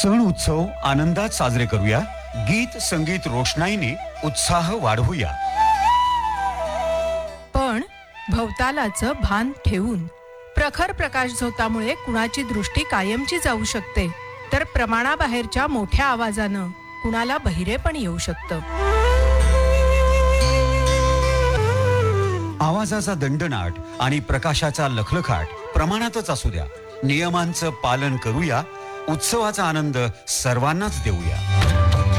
सण उत्सव आनंदात साजरे करूया. गीत संगीत रोषणाईने उत्साह वाढवूया. पण भवतालाचं भान ठेवून. प्रखर प्रकाश झोतामुळे कुणाची दृष्टी कायमची जाऊ शकते, तर प्रमाणाबाहेरच्या मोठ्या आवाजानं कुणाला बहिरे पण येऊ शकतं. आवाजाचा दंडनाट आणि प्रकाशाचा लखलखाट प्रमाणातच असू द्या. नियमांचं पालन करूया. उत्सवाचा आनंद सर्वांनाच देऊया.